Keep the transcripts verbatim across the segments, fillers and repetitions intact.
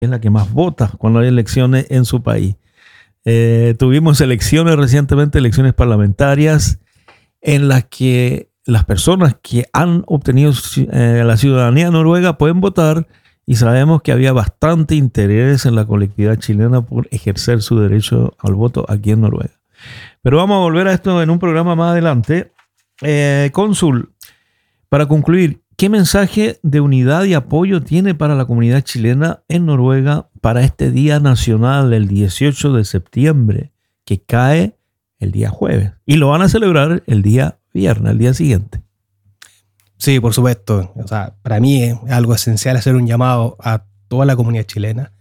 es la que más vota cuando hay elecciones en su país. Eh, tuvimos elecciones recientemente, elecciones parlamentarias, en las que las personas que han obtenido eh, la ciudadanía noruega pueden votar, y sabemos que había bastante interés en la colectividad chilena por ejercer su derecho al voto aquí en Noruega. Pero vamos a volver a esto en un programa más adelante. Eh, Cónsul, para concluir, ¿qué mensaje de unidad y apoyo tiene para la comunidad chilena en Noruega para este Día Nacional, el dieciocho de septiembre, que cae el día jueves? Y lo van a celebrar el día viernes, el día siguiente. Sí, por supuesto. O sea, para mí es algo esencial hacer un llamado a toda la comunidad chilena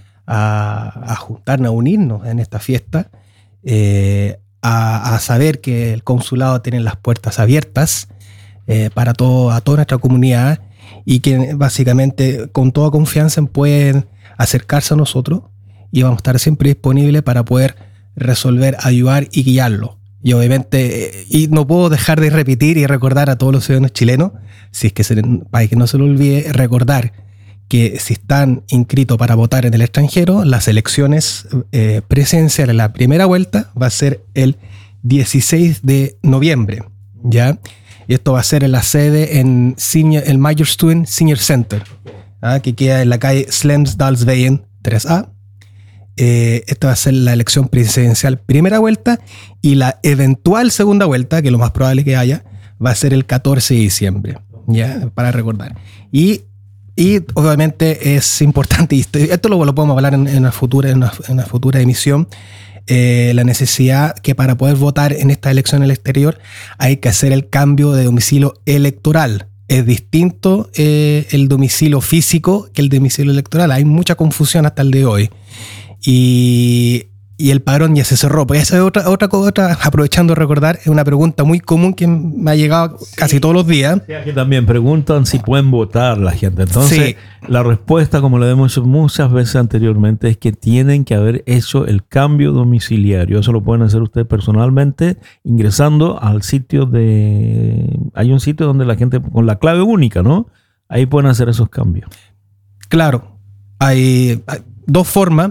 a, a juntarnos, a unirnos en esta fiesta, eh, a, a saber que el consulado tiene las puertas abiertas eh, para todo, a toda nuestra comunidad, y que básicamente con toda confianza pueden acercarse a nosotros y vamos a estar siempre disponibles para poder resolver, ayudar y guiarlo. Y obviamente, y no puedo dejar de repetir y recordar a todos los ciudadanos chilenos, si es que se, para que no se lo olvide, recordar que si están inscritos para votar en el extranjero, las elecciones eh, presidenciales, la primera vuelta va a ser el dieciséis de noviembre, ¿ya? Y esto va a ser en la sede en Senior, el Majorstuen Senior Center, ¿ah? Que queda en la calle Slemsdalsveien tres A. Eh, esta va a ser la elección presidencial primera vuelta, y la eventual segunda vuelta, que lo más probable que haya, va a ser el catorce de diciembre, ya, para recordar. Y, y obviamente es importante, y esto, esto lo, lo podemos hablar en, en, una, futura, en, una, en una futura emisión, eh, la necesidad que para poder votar en esta elección en el exterior hay que hacer el cambio de domicilio electoral. Es distinto eh, el domicilio físico que el domicilio electoral. Hay mucha confusión hasta el de hoy. Y, y el padrón ya se cerró. Pues esa es otra, otra, otra, aprovechando de recordar, es una pregunta muy común que me ha llegado casi todos los días. Sí, aquí también preguntan si pueden votar la gente. Entonces, sí, la respuesta, como lo hemos hecho muchas veces anteriormente, es que tienen que haber hecho el cambio domiciliario. Eso lo pueden hacer ustedes personalmente ingresando al sitio de... Hay un sitio donde la gente, con la clave única, ¿no? Ahí pueden hacer esos cambios. Claro, hay, hay dos formas.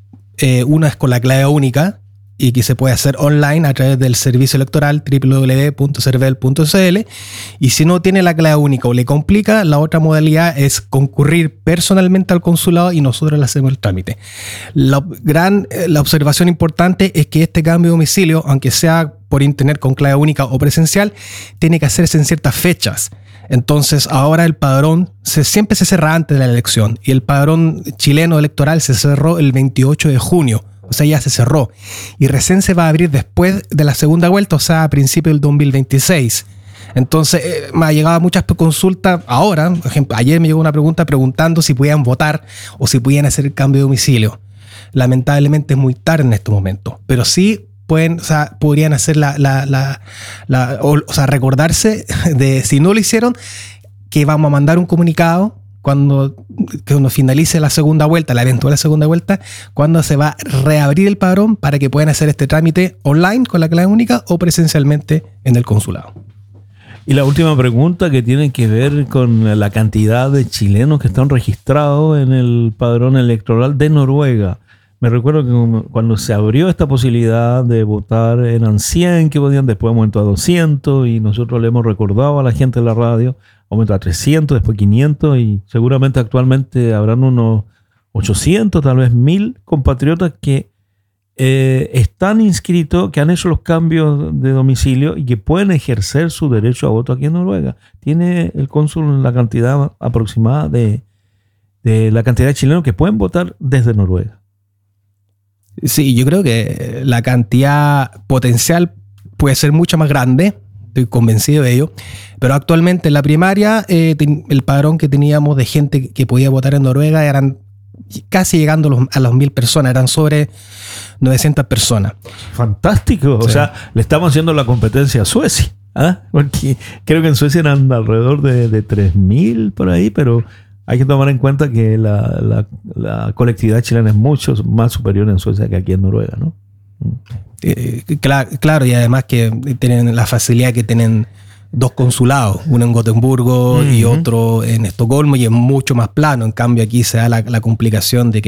Eh, una es con la clave única, y que se puede hacer online a través del servicio electoral doble u doble u doble u punto cervel punto c l. Y si no tiene la clave única o le complica, la otra modalidad es concurrir personalmente al consulado y nosotros le hacemos el trámite. La, gran, la observación importante es que este cambio de domicilio, aunque sea por internet con clave única o presencial, tiene que hacerse en ciertas fechas. Entonces ahora el padrón se, siempre se cerra antes de la elección, y el padrón chileno electoral se cerró el veintiocho de junio, o sea, ya se cerró, y recién se va a abrir después de la segunda vuelta, o sea, a principios del dos mil veintiséis. Entonces eh, me ha llegado muchas consultas ahora. Por ejemplo, ayer me llegó una pregunta preguntando si podían votar o si podían hacer el cambio de domicilio. Lamentablemente es muy tarde en este momento, pero sí pueden, o sea, podrían hacer la, la, la, la o, o sea, recordarse de, si no lo hicieron, que vamos a mandar un comunicado cuando, cuando finalice la segunda vuelta, la eventual segunda vuelta, cuando se va a reabrir el padrón para que puedan hacer este trámite online con la clave única o presencialmente en el consulado. Y la última pregunta, que tiene que ver con la cantidad de chilenos que están registrados en el padrón electoral de Noruega. Me recuerdo que cuando se abrió esta posibilidad de votar eran cien que podían, después aumentó a doscientos, y nosotros le hemos recordado a la gente de la radio, aumentó a trescientos, después quinientos, y seguramente actualmente habrán unos ochocientos, tal vez mil compatriotas que eh, están inscritos, que han hecho los cambios de domicilio y que pueden ejercer su derecho a voto aquí en Noruega. Tiene el cónsul la cantidad aproximada de, de la cantidad de chilenos que pueden votar desde Noruega. Sí, yo creo que la cantidad potencial puede ser mucho más grande, estoy convencido de ello, pero actualmente en la primaria eh, el padrón que teníamos de gente que podía votar en Noruega eran casi llegando a los, a las mil personas, eran sobre novecientas personas. Fantástico, sí. O sea, le estamos haciendo la competencia a Suecia, ¿ah? Porque creo que en Suecia eran alrededor de, de tres mil por ahí, pero hay que tomar en cuenta que la, la, la colectividad chilena es mucho más superior en Suecia que aquí en Noruega, ¿no? Eh, claro, claro, y además que tienen la facilidad que tienen dos consulados, uno en Gotemburgo uh-huh. y otro en Estocolmo, y es mucho más plano. En cambio aquí se da la, la complicación de que